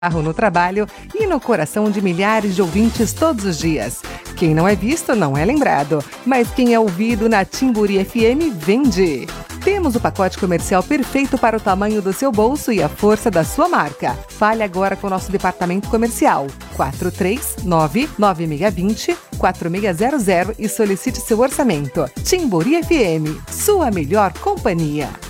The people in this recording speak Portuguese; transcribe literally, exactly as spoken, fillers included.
carro, no trabalho e no coração de milhares de ouvintes todos os dias. Quem não é visto não é lembrado, mas quem é ouvido na Timburi F M vende. Temos o pacote comercial perfeito para o tamanho do seu bolso e a força da sua marca. Fale agora com o nosso departamento comercial quatro três nove, nove seis dois zero, quatro seis zero zero e solicite seu orçamento. Timburi F M, sua melhor companhia.